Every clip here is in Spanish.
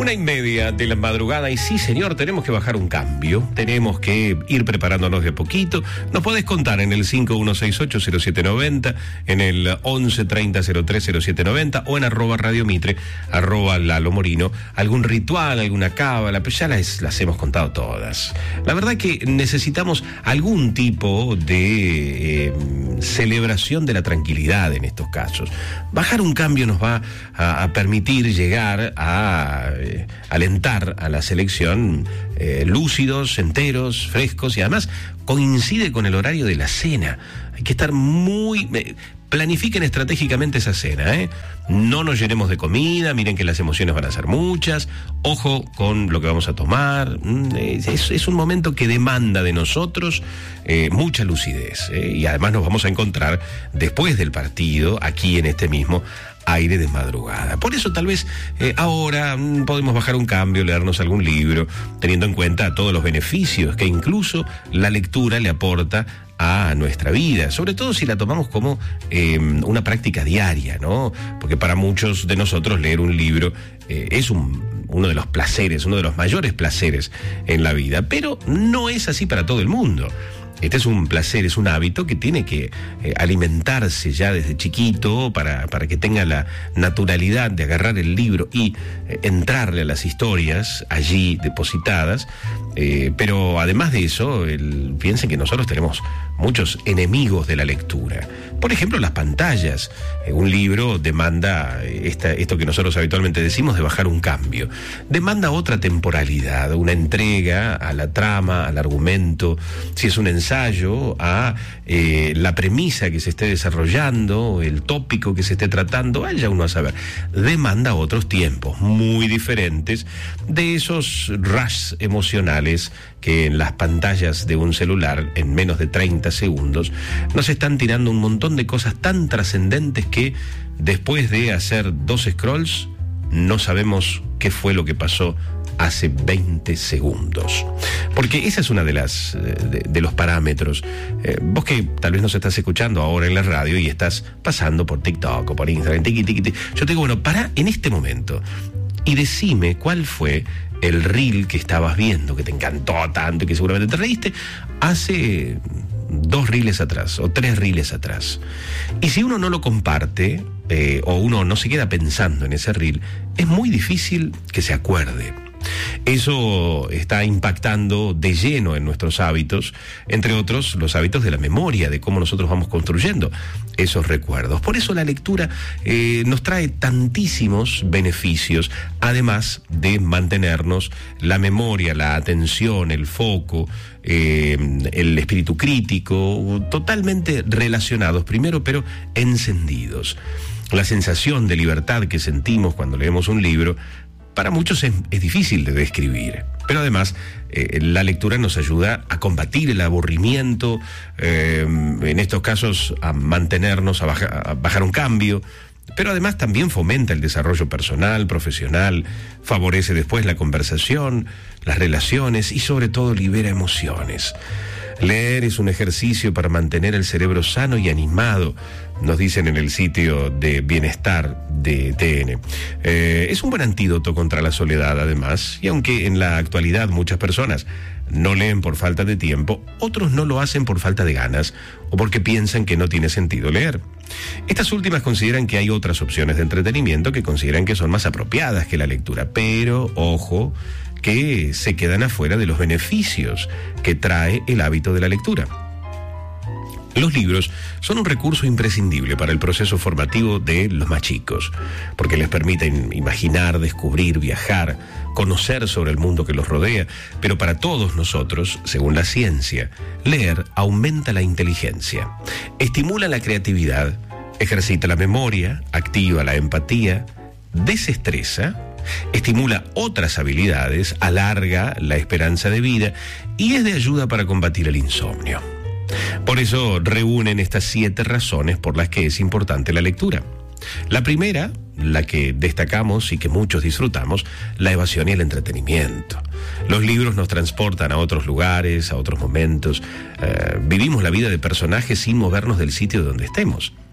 1:30 de la madrugada y sí, señor, tenemos que bajar un cambio, tenemos que ir preparándonos de a poquito. Nos podés contar en el 5168-0790, en el 1130-030790 o en @radiomitre, @lalomorino, algún ritual, alguna cábala, pero ya las hemos contado todas. La verdad que necesitamos algún tipo de celebración de la tranquilidad en estos casos. Bajar un cambio nos va a permitir llegar a alentar a la selección lúcidos, enteros, frescos, y además coincide con el horario de la cena. Hay que estar planifiquen estratégicamente esa cena, No nos llenemos de comida, miren que las emociones van a ser muchas, ojo con lo que vamos a tomar. Es un momento que demanda de nosotros mucha lucidez, y además nos vamos a encontrar después del partido, aquí en este mismo aire de madrugada. Por eso tal vez ahora podemos bajar un cambio, leernos algún libro, teniendo en cuenta todos los beneficios que incluso la lectura le aporta a nuestra vida, sobre todo si la tomamos como una práctica diaria, ¿no? Porque para muchos de nosotros leer un libro es uno de los placeres, uno de los mayores placeres en la vida, pero no es así para todo el mundo. Este es un placer, es un hábito que tiene que alimentarse ya desde chiquito para que tenga la naturalidad de agarrar el libro y entrarle a las historias allí depositadas. Pero además de eso, piensen que nosotros tenemos muchos enemigos de la lectura. Por ejemplo, las pantallas. Un libro demanda esto que nosotros habitualmente decimos de bajar un cambio. Demanda otra temporalidad, una entrega a la trama, al argumento. Si es un ensayo, a la premisa que se esté desarrollando, el tópico que se esté tratando, vaya uno a saber. Demanda otros tiempos muy diferentes de esos rush emocionales que en las pantallas de un celular, en menos de 30 segundos, nos están tirando un montón de cosas tan trascendentes que después de hacer 2 scrolls no sabemos qué fue lo que pasó hace 20 segundos. Porque esa es una de los parámetros. Vos que tal vez nos estás escuchando ahora en la radio y estás pasando por TikTok o por Instagram, yo te digo, bueno, pará en este momento y decime cuál fue el reel que estabas viendo, que te encantó tanto y que seguramente te reíste, hace 2 reels atrás o 3 reels atrás. Y si uno no lo comparte, o uno no se queda pensando en ese reel, es muy difícil que se acuerde. Eso está impactando de lleno en nuestros hábitos, entre otros los hábitos de la memoria, de cómo nosotros vamos construyendo esos recuerdos. Por eso la lectura nos trae tantísimos beneficios, además de mantenernos la memoria, la atención, el foco, el espíritu crítico, totalmente relacionados primero, pero encendidos. La sensación de libertad que sentimos cuando leemos un libro para muchos es difícil de describir, pero además la lectura nos ayuda a combatir el aburrimiento, en estos casos a mantenernos, a bajar un cambio, pero además también fomenta el desarrollo personal, profesional, favorece después la conversación, las relaciones y sobre todo libera emociones. Leer es un ejercicio para mantener el cerebro sano y animado, nos dicen en el sitio de bienestar de TN. Es un buen antídoto contra la soledad, además, y aunque en la actualidad muchas personas no leen por falta de tiempo, otros no lo hacen por falta de ganas o porque piensan que no tiene sentido leer. Estas últimas consideran que hay otras opciones de entretenimiento que consideran que son más apropiadas que la lectura, pero, ojo, que se quedan afuera de los beneficios que trae el hábito de la lectura. Los libros son un recurso imprescindible para el proceso formativo de los más chicos, porque les permiten imaginar, descubrir, viajar, conocer sobre el mundo que los rodea, pero para todos nosotros, según la ciencia, leer aumenta la inteligencia, estimula la creatividad, ejercita la memoria, activa la empatía, desestresa, estimula otras habilidades, alarga la esperanza de vida y es de ayuda para combatir el insomnio. Por eso reúnen estas 7 razones por las que es importante la lectura. La primera, la que destacamos y que muchos disfrutamos, la evasión y el entretenimiento. Los libros nos transportan a otros lugares, a otros momentos. Vivimos la vida de personajes sin movernos del sitio donde estemos.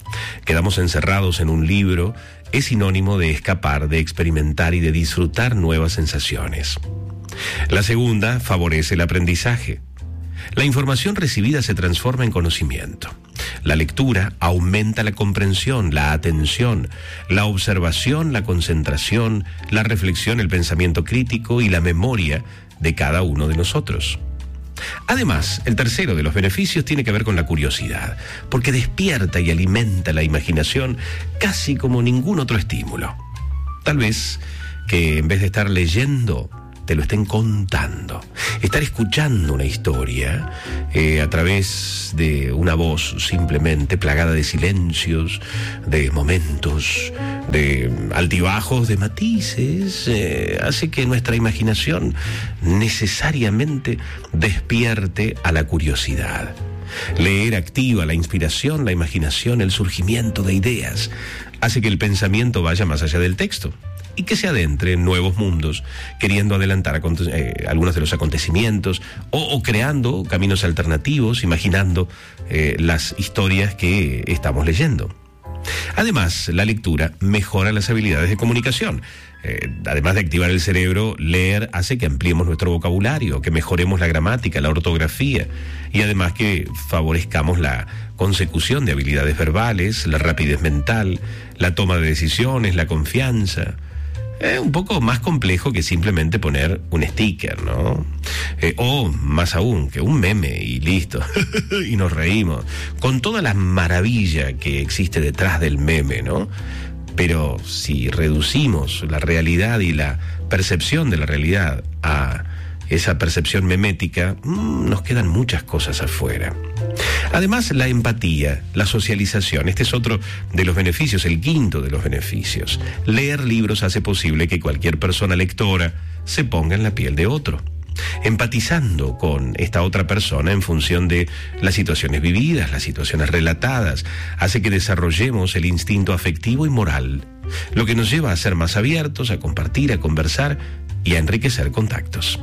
Quedamos encerrados en un libro es sinónimo de escapar, de experimentar y de disfrutar nuevas sensaciones. La segunda favorece el aprendizaje. La información recibida se transforma en conocimiento. La lectura aumenta la comprensión, la atención, la observación, la concentración, la reflexión, el pensamiento crítico y la memoria de cada uno de nosotros. Además, el tercero de los beneficios tiene que ver con la curiosidad, porque despierta y alimenta la imaginación casi como ningún otro estímulo. Tal vez que en vez de estar leyendo, te lo estén contando. Estar escuchando una historia a través de una voz simplemente plagada de silencios, de momentos, de altibajos, de matices, hace que nuestra imaginación necesariamente despierte a la curiosidad. Leer activa la inspiración, la imaginación, el surgimiento de ideas. Hace que el pensamiento vaya más allá del texto y que se adentre en nuevos mundos, queriendo adelantar algunos de los acontecimientos o creando caminos alternativos, imaginando las historias que estamos leyendo. Además, la lectura mejora las habilidades de comunicación. Además de activar el cerebro, leer hace que ampliemos nuestro vocabulario, que mejoremos la gramática, la ortografía y además que favorezcamos la consecución de habilidades verbales, la rapidez mental, la toma de decisiones, la confianza. Un poco más complejo que simplemente poner un sticker, ¿no? O más aún, que un meme y listo. Y nos reímos. Con toda la maravilla que existe detrás del meme, ¿no? Pero si reducimos la realidad y la percepción de la realidad a esa percepción memética, nos quedan muchas cosas afuera. Además, la empatía, la socialización, este es otro de los beneficios, el quinto de los beneficios. Leer libros hace posible que cualquier persona lectora se ponga en la piel de otro, empatizando con esta otra persona en función de las situaciones vividas, las situaciones relatadas, hace que desarrollemos el instinto afectivo y moral, lo que nos lleva a ser más abiertos, a compartir, a conversar y a enriquecer contactos.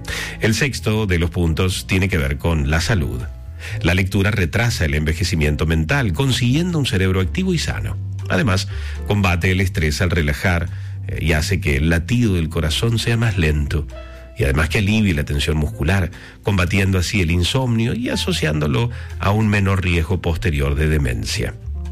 El sexto de los puntos tiene que ver con la salud. La lectura retrasa el envejecimiento mental, consiguiendo un cerebro activo y sano. Además, combate el estrés al relajar y hace que el latido del corazón sea más lento. Y además que alivie la tensión muscular, combatiendo así el insomnio y asociándolo a un menor riesgo posterior de demencia.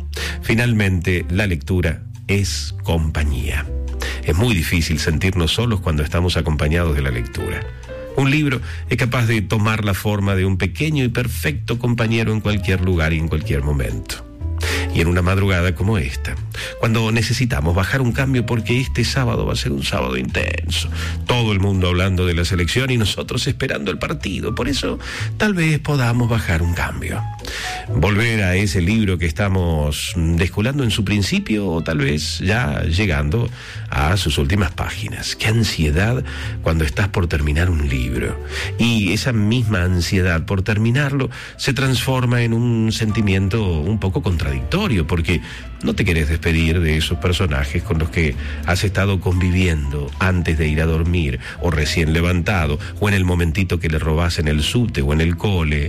Finalmente, la lectura es compañía. Es muy difícil sentirnos solos cuando estamos acompañados de la lectura. Un libro es capaz de tomar la forma de un pequeño y perfecto compañero en cualquier lugar y en cualquier momento. Y en una madrugada como esta, cuando necesitamos bajar un cambio porque este sábado va a ser un sábado intenso, todo el mundo hablando de la selección y nosotros esperando el partido, por eso tal vez podamos bajar un cambio. Volver a ese libro que estamos desculando en su principio o tal vez ya llegando a sus últimas páginas. Qué ansiedad cuando estás por terminar un libro. Y esa misma ansiedad por terminarlo se transforma en un sentimiento un poco contradictorio, porque no te querés despedir de esos personajes con los que has estado conviviendo antes de ir a dormir, o recién levantado, o en el momentito que le robás en el subte o en el cole.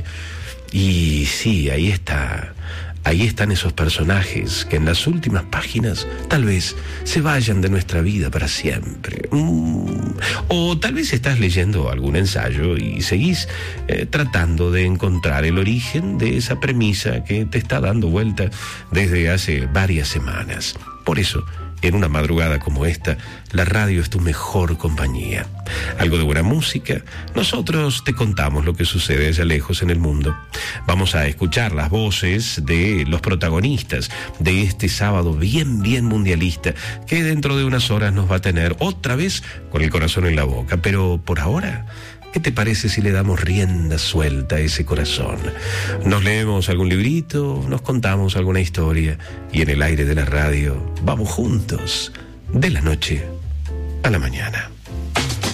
Y sí, ahí están esos personajes que en las últimas páginas tal vez se vayan de nuestra vida para siempre. O tal vez estás leyendo algún ensayo y seguís tratando de encontrar el origen de esa premisa que te está dando vuelta desde hace varias semanas. Por eso, en una madrugada como esta, la radio es tu mejor compañía. Algo de buena música, nosotros te contamos lo que sucede allá lejos en el mundo. Vamos a escuchar las voces de los protagonistas de este sábado bien mundialista, que dentro de unas horas nos va a tener otra vez con el corazón en la boca. Pero por ahora, ¿qué te parece si le damos rienda suelta a ese corazón? Nos leemos algún librito, nos contamos alguna historia y en el aire de la radio vamos juntos de la noche a la mañana.